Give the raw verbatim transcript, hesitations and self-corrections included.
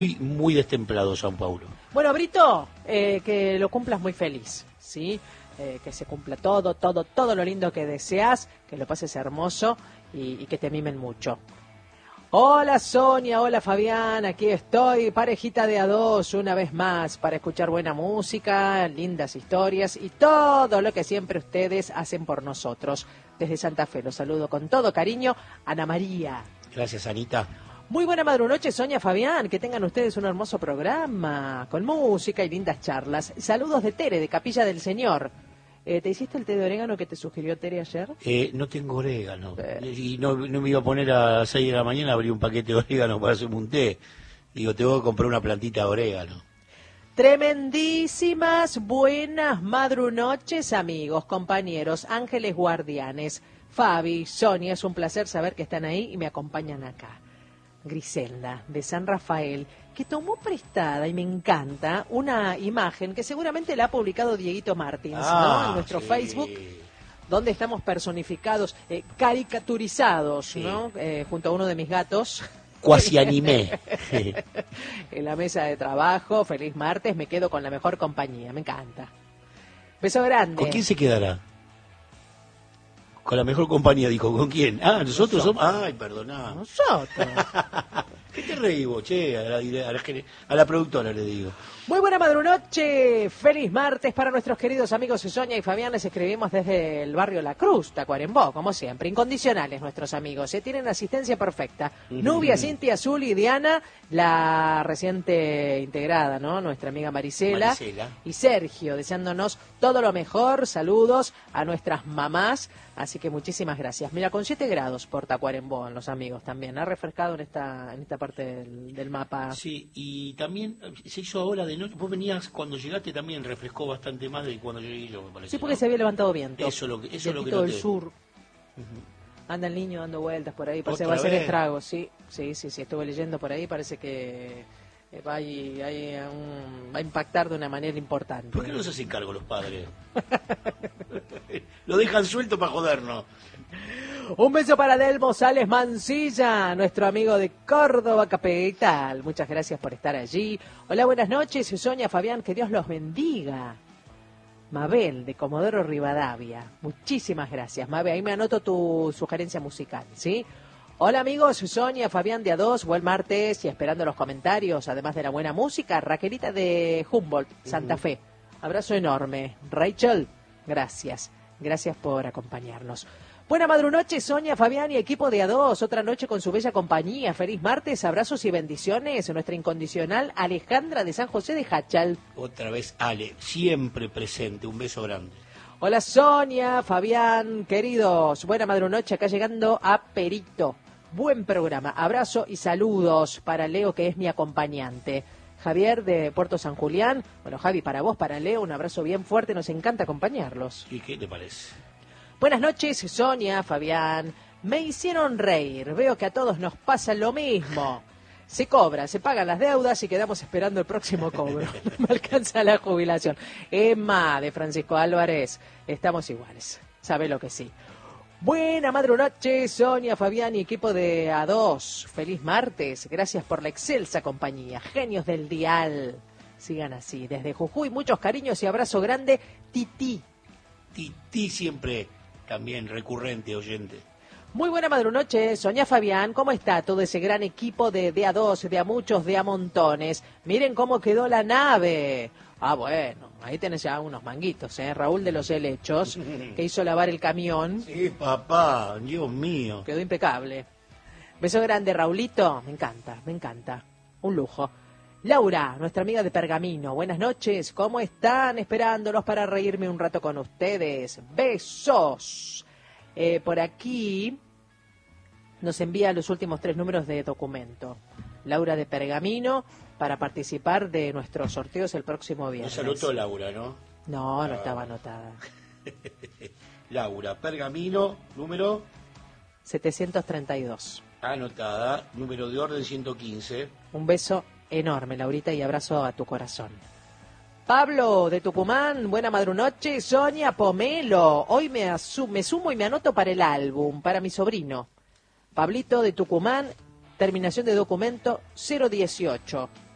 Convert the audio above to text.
muy, muy destemplado São Paulo. Bueno, Brito, eh, que lo cumplas muy feliz, ¿sí? Eh, que se cumpla todo, todo, todo lo lindo que deseas, que lo pases hermoso y, y que te mimen mucho. Hola Sonia, hola Fabián, aquí estoy, parejita de a dos, una vez más, para escuchar buena música, lindas historias y todo lo que siempre ustedes hacen por nosotros. Desde Santa Fe los saludo con todo cariño, Ana María. Gracias, Anita. Muy buena madrunoche, Sonia, Fabián, que tengan ustedes un hermoso programa, con música y lindas charlas. Saludos de Tere, de Capilla del Señor. Eh, ¿Te hiciste el té de orégano que te sugirió Tere ayer? Eh, no tengo orégano. Eh. Y no, no me iba a poner a las seis de la mañana a abrir un paquete de orégano para hacerme un té. Digo, tengo que comprar una plantita de orégano. Tremendísimas, buenas madrunoches, amigos, compañeros, ángeles guardianes. Fabi, Sonia, es un placer saber que están ahí y me acompañan acá. Griselda, de San Rafael, que tomó prestada, y me encanta, una imagen que seguramente la ha publicado Dieguito Martins, ah, ¿no? En nuestro sí. Facebook, donde estamos personificados, eh, caricaturizados, Sí. ¿no? Eh, junto a uno de mis gatos. Cuasi animé. En la mesa de trabajo, feliz martes, me quedo con la mejor compañía, me encanta. Beso grande. ¿Con quién se quedará? Con la mejor compañía, dijo. ¿Con quién? Ah, nosotros, Nosotros. somos... Ay, perdoná. Nosotros. ¿Qué te reí vos, che? A la, a, la, a la productora le digo. Muy buena madrunoche, feliz martes para nuestros queridos amigos Sonia y Fabián. Les escribimos desde el barrio La Cruz, Tacuarembó, como siempre, incondicionales nuestros amigos, ¿eh? Tienen asistencia perfecta. Mm. Nubia, Cintia, Azul y Diana, la reciente integrada, ¿no? Nuestra amiga Marisela, Marisela. Y Sergio, deseándonos todo lo mejor, saludos a nuestras mamás, así que muchísimas gracias. Mira, con siete grados por Tacuarembó, los amigos también, ha refrescado en esta, en esta parte del, del mapa. Sí, y también se hizo ahora de noche. Vos venías, cuando llegaste también refrescó bastante más de cuando llegué yo, me parece. Sí, porque ¿no? se había levantado viento. Eso lo que, eso es lo que Vientito del noté. sur. Ujú. Anda el niño dando vueltas por ahí, parece que ¿Otra va a ser vez? estragos, sí, sí, sí, sí, estuve leyendo por ahí, parece que eh, va, a, ir- hay un- va a impactar de una manera importante. ¿Por qué no se hacen cargo los padres? Lo dejan suelto para jodernos. Un beso para Delmo Sales Mancilla, nuestro amigo de Córdoba Capital. Muchas gracias por estar allí. Hola, buenas noches, Sonia, Fabián, que Dios los bendiga. Mabel, de Comodoro Rivadavia. Muchísimas gracias, Mabel. Ahí me anoto tu sugerencia musical, ¿sí? Hola, amigos, Sonia, Fabián de A dos, buen martes y esperando los comentarios, además de la buena música. Raquelita de Humboldt, Santa Fe. Abrazo enorme. Rachel, gracias. Gracias por acompañarnos. Buena madrunoche, Sonia, Fabián y equipo de A dos. Otra noche con su bella compañía. Feliz martes, abrazos y bendiciones. Nuestra incondicional Alejandra de San José de Hachal. Otra vez Ale, siempre presente. Un beso grande. Hola, Sonia, Fabián, queridos. Buena madrunoche, acá llegando a Perito. Buen programa. Abrazo y saludos para Leo, que es mi acompañante. Javier de Puerto San Julián. Bueno, Javi, para vos, para Leo, un abrazo bien fuerte. Nos encanta acompañarlos. ¿Y qué te parece? Buenas noches, Sonia, Fabián. Me hicieron reír. Veo que a todos nos pasa lo mismo. Se cobra, se pagan las deudas y quedamos esperando el próximo cobro. No me alcanza la jubilación. Emma, de Francisco Álvarez. Estamos iguales. Sabe lo que sí. Buena madrunoche, Sonia, Fabián y equipo de A dos. Feliz martes. Gracias por la excelsa compañía. Genios del dial. Sigan así. Desde Jujuy, muchos cariños y abrazo grande. Titi. Titi siempre también recurrente oyente. Muy buena madrunoche, Sonia, Fabián, ¿cómo está todo ese gran equipo de de a dos, de a muchos, de a montones? Miren cómo quedó la nave. Ah, bueno, ahí tenés ya unos manguitos, ¿eh? Raúl de los Helechos, que hizo lavar el camión, Sí, papá, Dios mío. quedó impecable. Beso grande, Raulito, me encanta, me encanta, un lujo. Laura, nuestra amiga de Pergamino, buenas noches, ¿cómo están? Esperándolos para reírme un rato con ustedes. Besos. Eh, por aquí nos envía los últimos tres números de documento. Laura de Pergamino, para participar de nuestros sorteos el próximo No viernes. se anotó Laura, ¿no? No, no Ah. estaba anotada. Laura, Pergamino, número setecientos treinta y dos. anotada, número de orden ciento quince. Un beso enorme, Laurita, y abrazo a tu corazón. Pablo de Tucumán, buena madrunoche. Sonia Pomelo, hoy me, asu- me sumo y me anoto para el álbum, para mi sobrino. Pablito de Tucumán, terminación de documento cero dieciocho.